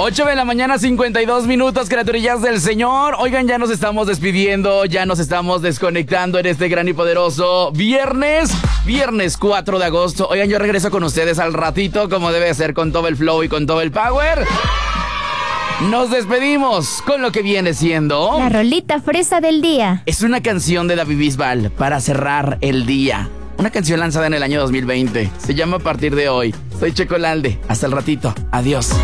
8 de la mañana, 52 minutos, criaturillas del Señor. Oigan, ya nos estamos despidiendo, ya nos estamos desconectando en este gran y poderoso viernes 4 de agosto. Oigan, yo regreso con ustedes al ratito, como debe ser, con todo el flow y con todo el power. Nos despedimos con lo que viene siendo la rolita fresa del día. Es una canción de David Bisbal para cerrar el día. Una canción lanzada en el año 2020. Se llama A Partir de Hoy. Soy Checo Lalde. Hasta el ratito. Adiós.